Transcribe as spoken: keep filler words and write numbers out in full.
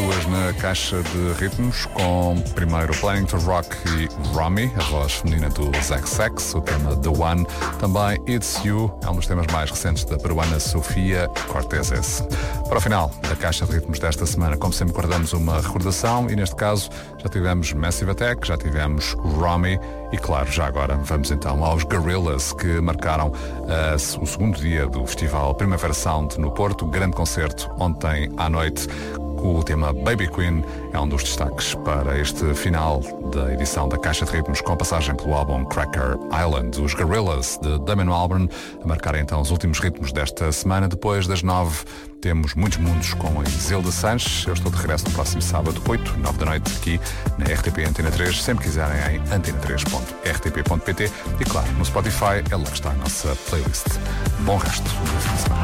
duas na caixa de ritmos, com primeiro Planning to Rock e Romy, a voz feminina do Zack Sex, o tema The One, também It's You, é um dos temas mais recentes da peruana Sofia Cortez. Para o final da caixa de ritmos desta semana, como sempre, guardamos uma recordação e neste caso já tivemos Massive Attack, já tivemos Romy e claro, já agora vamos então aos Gorillaz, que marcaram uh, o segundo dia do Festival Primavera Sound no Porto, grande concerto ontem à noite. O tema Baby Queen é um dos destaques para este final da edição da Caixa de Ritmos, com passagem pelo álbum Cracker Island. Os Gorillaz de Damon Albarn a marcar então os últimos ritmos desta semana. Depois das nove temos Muitos Mundos com a Isilda Sanches. Eu estou de regresso no próximo sábado, oito, nove da noite, aqui na R T P Antena três, sempre quiserem em antena três ponto r t p ponto p t e claro, no Spotify é lá que está a nossa playlist. Bom resto do fim de semana.